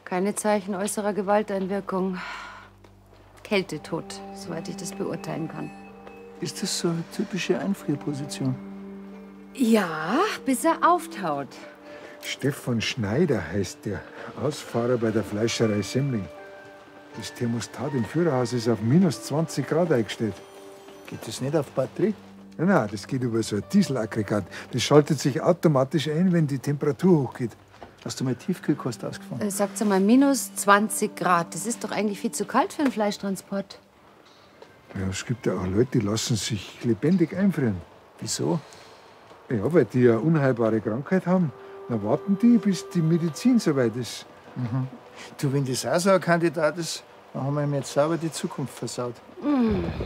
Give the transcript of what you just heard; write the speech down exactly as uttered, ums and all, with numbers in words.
Keine Zeichen äußerer Gewalteinwirkung. Kältetod, soweit ich das beurteilen kann. Ist das so eine typische Einfrierposition? Ja, bis er auftaut. Stefan Schneider heißt der, Ausfahrer bei der Fleischerei Semmling. Das Thermostat im Führerhaus ist auf minus zwanzig Grad eingestellt. Geht das nicht auf Batterie? Nein, nein, das geht über so ein Dieselaggregat. Das schaltet sich automatisch ein, wenn die Temperatur hochgeht. Hast du mal Tiefkühlkost ausgefahren? Äh, sagt mal, minus zwanzig Grad. Das ist doch eigentlich viel zu kalt für einen Fleischtransport. Ja, es gibt ja auch Leute, die lassen sich lebendig einfrieren. Wieso? Ja, weil die eine unheilbare Krankheit haben. Dann warten die, bis die Medizin soweit ist. Du, wenn das auch so ein Kandidat ist, dann haben wir ihm jetzt sauber die Zukunft versaut. Mm.